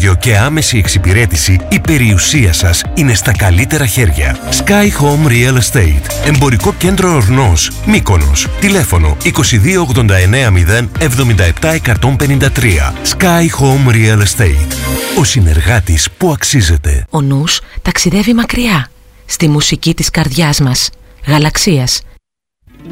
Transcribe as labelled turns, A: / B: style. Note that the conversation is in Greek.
A: τιμολόγιο και άμεση εξυπηρέτηση, η περιουσία σας είναι στα καλύτερα χέρια. Sky Home Real Estate. Εμπορικό κέντρο Ορνός, Μύκονος. Τηλέφωνο 2289 077 153. Sky Home Real Estate. Ο συνεργάτης που αξίζεται.
B: Ο νους ταξιδεύει μακριά, στη μουσική της καρδιάς μας, γαλαξίας.